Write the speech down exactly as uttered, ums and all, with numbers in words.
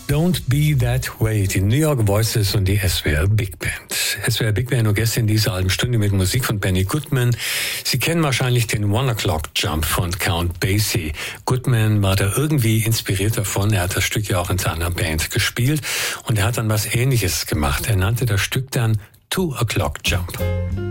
Don't Be That Way, die New York Voices und die S W R Big Band. S W R Big Band Orchester in dieser halben Stunde mit Musik von Benny Goodman. Sie kennen wahrscheinlich den One O'Clock Jump von Count Basie. Goodman war da irgendwie inspiriert davon. Er hat das Stück ja auch in seiner Band gespielt und er hat dann was Ähnliches gemacht. Er nannte das Stück dann Two O'Clock Jump.